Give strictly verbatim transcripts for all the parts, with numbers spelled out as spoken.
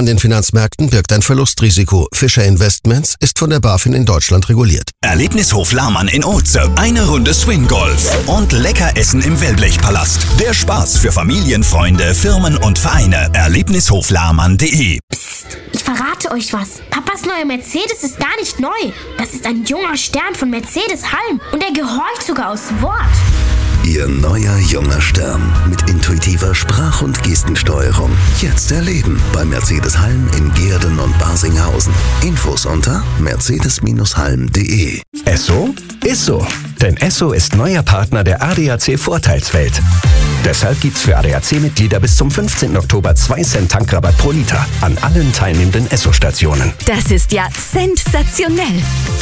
an den Finanzmärkten birgt ein Verlustrisiko. Fischer Investments ist von der BaFin in Deutschland reguliert. Erlebnishof Lahmann in Oetze. Eine Runde Swing-Golf und lecker Essen im Wellblechpalast. Der Spaß für Familien, Freunde, Firmen und Vereine. Erlebnishof lahmann punkt de. Psst, ich verrate euch was. Papas neuer Mercedes ist gar nicht neu. Das ist ein junger Stern von Mercedes-Halm und er gehorcht sogar aus Wort. Ihr neuer junger Stern mit intuitiver Sprach- und Gestensteuerung. Jetzt erleben bei Mercedes-Halm in Gehrden und Barsinghausen. Infos unter mercedes Halm punkt de. Esso ist so. Denn Esso ist neuer Partner der A D A C Vorteilswelt. Deshalb gibt's für A D A C-Mitglieder bis zum fünfzehnten Oktober zwei Cent Tankrabatt pro Liter an allen teilnehmenden Esso-Stationen. Das ist ja sensationell.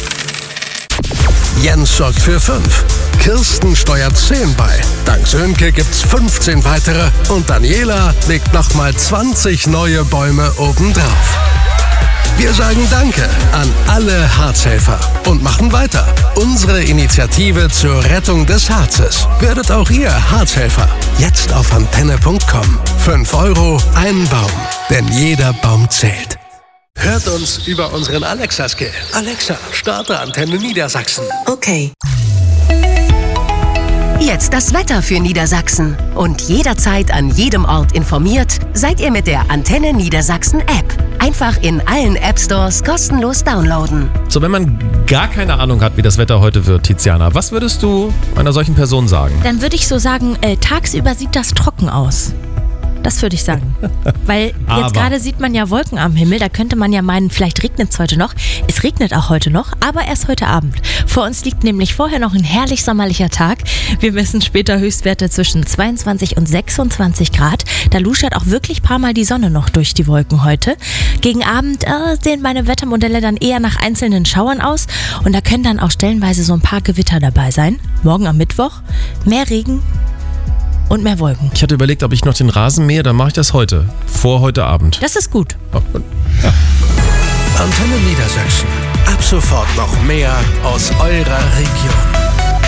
Jens sorgt für fünf. Kirsten steuert zehn bei. Dank Sönke gibt's fünfzehn weitere. Und Daniela legt nochmal zwanzig neue Bäume obendrauf. Wir sagen Danke an alle Harzhelfer und machen weiter. Unsere Initiative zur Rettung des Harzes. Werdet auch ihr Harzhelfer. Jetzt auf antenne punkt com. fünf Euro, ein Baum. Denn jeder Baum zählt. Hört uns über unseren Alexa-Skill. Alexa, starte Antenne Niedersachsen. Okay. Jetzt das Wetter für Niedersachsen. Und jederzeit an jedem Ort informiert, seid ihr mit der Antenne Niedersachsen App. Einfach in allen App-Stores kostenlos downloaden. So, wenn man gar keine Ahnung hat, wie das Wetter heute wird, Tiziana, was würdest du einer solchen Person sagen? Dann würde ich so sagen, äh, tagsüber sieht das trocken aus. Das würde ich sagen. Weil jetzt gerade sieht man ja Wolken am Himmel. Da könnte man ja meinen, vielleicht regnet es heute noch. Es regnet auch heute noch, aber erst heute Abend. Vor uns liegt nämlich vorher noch ein herrlich sommerlicher Tag. Wir messen später Höchstwerte zwischen zweiundzwanzig und sechsundzwanzig Grad. Da luschert auch wirklich ein paar Mal die Sonne noch durch die Wolken heute. Gegen Abend äh, sehen meine Wettermodelle dann eher nach einzelnen Schauern aus. Und da können dann auch stellenweise so ein paar Gewitter dabei sein. Morgen am Mittwoch mehr Regen und mehr Wolken. Ich hatte überlegt, ob ich noch den Rasen mähe, dann mache ich das heute. Vor heute Abend. Das ist gut. Oh, ja. Antenne Niedersachsen. Ab sofort noch mehr aus eurer Region.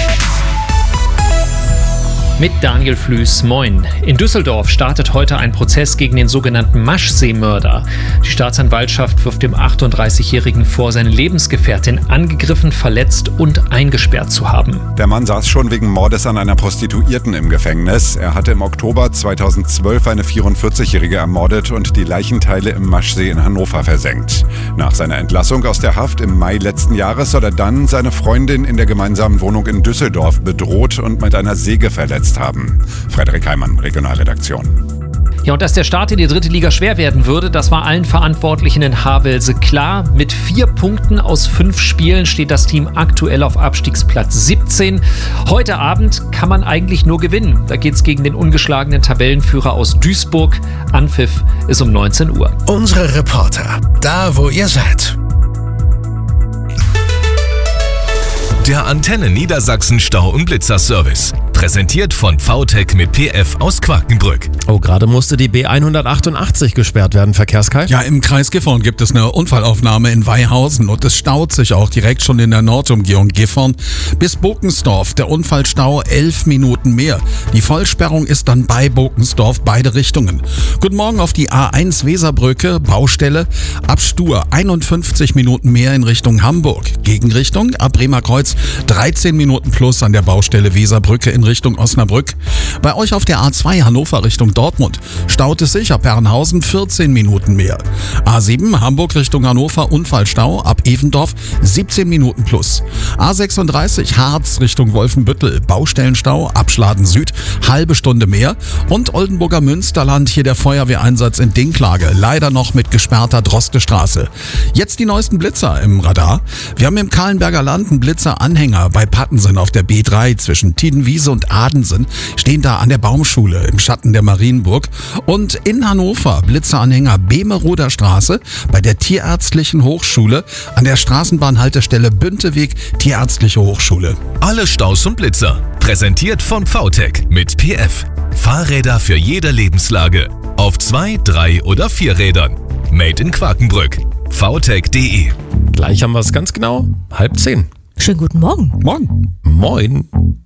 Mit Daniel Flüß, moin. In Düsseldorf startet heute ein Prozess gegen den sogenannten Maschsee-Mörder. Die Staatsanwaltschaft wirft dem achtunddreißigjährigen vor, seine Lebensgefährtin angegriffen, verletzt und eingesperrt zu haben. Der Mann saß schon wegen Mordes an einer Prostituierten im Gefängnis. Er hatte im Oktober zweitausendzwölf eine vierundvierzigjährige ermordet und die Leichenteile im Maschsee in Hannover versenkt. Nach seiner Entlassung aus der Haft im Mai letzten Jahres soll er dann seine Freundin in der gemeinsamen Wohnung in Düsseldorf bedroht und mit einer Säge verletzt haben. Frederik Heimann, Regionalredaktion. Ja, und dass der Start in die dritte Liga schwer werden würde, das war allen Verantwortlichen in Havelse klar. Mit vier Punkten aus fünf Spielen steht das Team aktuell auf Abstiegsplatz siebzehn. Heute Abend kann man eigentlich nur gewinnen. Da geht es gegen den ungeschlagenen Tabellenführer aus Duisburg. Anpfiff ist um neunzehn Uhr. Unsere Reporter, da wo ihr seid. Der Antenne Niedersachsen Stau- und Blitzer-Service. Präsentiert von V T E C mit P F aus Quakenbrück. Oh, gerade musste die B hundertachtundachtzig gesperrt werden, Verkehrskai. Ja, im Kreis Gifhorn gibt es eine Unfallaufnahme in Weihhausen und es staut sich auch direkt schon in der Nordumgehung Gifhorn bis Bokensdorf. Der Unfallstau elf Minuten mehr. Die Vollsperrung ist dann bei Bokensdorf beide Richtungen. Guten Morgen auf die A eins Weserbrücke, Baustelle ab Stur einundfünfzig Minuten mehr in Richtung Hamburg. Gegenrichtung ab Bremerkreuz dreizehn Minuten plus an der Baustelle Weserbrücke in Richtung Osnabrück. Bei euch auf der A zwei Hannover Richtung Dortmund staut es sich ab Herrenhausen vierzehn Minuten mehr. A sieben Hamburg Richtung Hannover Unfallstau ab Evendorf siebzehn Minuten plus. A sechsunddreißig Harz Richtung Wolfenbüttel Baustellenstau ab Schladen Süd halbe Stunde mehr. Und Oldenburger Münsterland hier der Feuerwehreinsatz in Dinklage leider noch mit gesperrter Drostestraße. Jetzt die neuesten Blitzer im Radar. Wir haben im Kahlenberger Land einen Blitzer-Anhänger bei Pattensen auf der B drei zwischen Tiedenwiese und Adensen, stehen da an der Baumschule im Schatten der Marienburg. Und in Hannover Blitzeranhänger Bemeroder Straße bei der Tierärztlichen Hochschule an der Straßenbahnhaltestelle Bünteweg Tierärztliche Hochschule. Alle Staus und Blitzer. Präsentiert von V T E C mit P F. Fahrräder für jede Lebenslage. Auf zwei, drei oder vier Rädern. Made in Quakenbrück. v t e c punkt d e. Gleich haben wir es ganz genau. Halb zehn. Schönen guten Morgen. Morgen. Moin.